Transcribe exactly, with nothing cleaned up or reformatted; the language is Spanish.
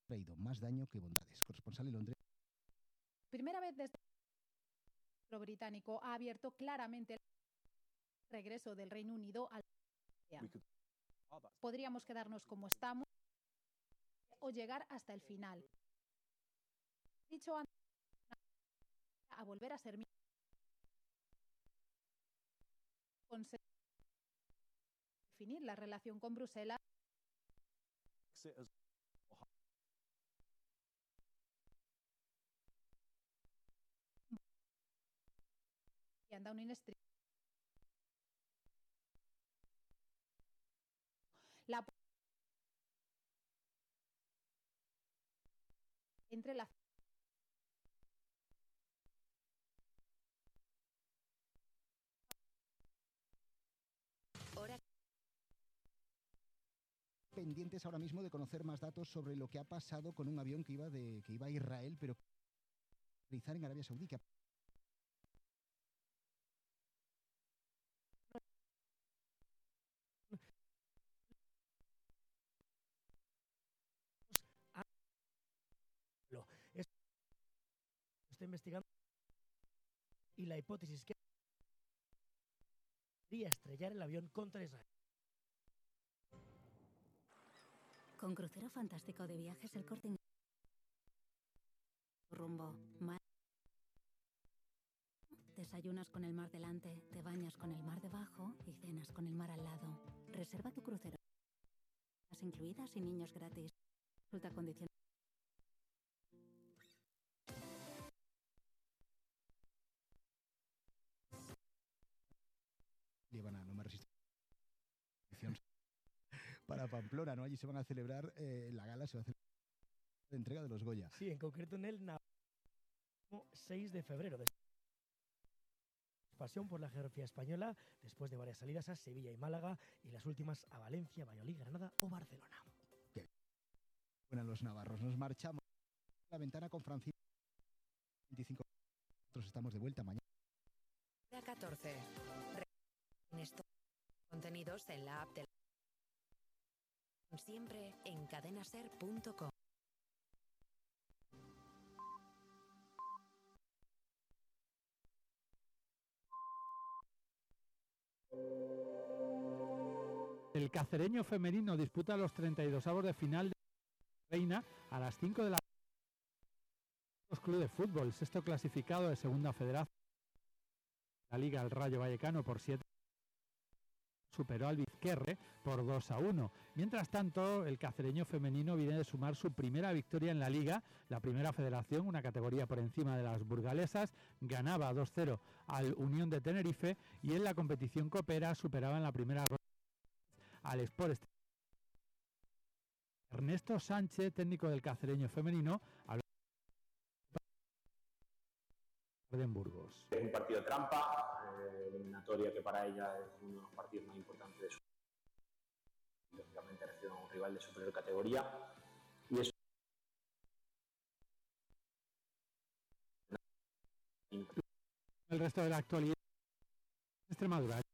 traído más daño que bondades. Corresponsal en Londres. Primera vez desde el británico ha abierto claramente el regreso del Reino Unido a la Unión Europea. Podríamos quedarnos como estamos o llegar hasta el final. Dicho antes, a volver a ser definir la relación con Bruselas. Y anda un inestri- La entre la Hora. Pendientes ahora mismo de conocer más datos sobre lo que ha pasado con un avión que iba de que iba a Israel, pero aterrizar en Arabia Saudí. Que Está investigando y la hipótesis que podría estrellar el avión contra Israel. Con Crucero Fantástico de Viajes El Corte Inglés. Rumbo. Mar. Desayunas con el mar delante, te bañas con el mar debajo y cenas con el mar al lado. Reserva tu crucero. Las incluidas y niños gratis. Consulta condiciones. llevan a no me resisto para Pamplona, ¿no? Allí se van a celebrar eh, la gala, se va a celebrar la entrega de los Goya. Sí, en concreto en el seis de febrero. Pasión por la geografía española, después de varias salidas a Sevilla y Málaga y las últimas a Valencia, Valladolid, Granada o Barcelona. Bueno, los navarros, nos marchamos a la ventana con Francisco. veinticinco. Nosotros estamos de vuelta mañana. catorce. Estos contenidos en la app de la... Siempre en cadenaser punto com. El cacereño femenino disputa los treinta y dos avos de final de Reina a las cinco de la tarde. Club de Fútbol, sexto clasificado de Segunda Federación. La Liga el Rayo Vallecano por siete. Superó al Vizquerre por dos a uno. Mientras tanto, el cacereño femenino viene de sumar su primera victoria en la Liga. La Primera Federación, una categoría por encima de las burgalesas, ganaba dos cero al Unión de Tenerife y en la competición copera superaba en la primera ronda al Sport. Ernesto Sánchez, técnico del cacereño femenino, habló de Burgos. Es un partido de trampa, eh, eliminatoria que para ella es uno de los partidos más importantes de su vida. Lógicamente recibe a un rival de superior categoría y eso el resto de la actualidad. Extremadura.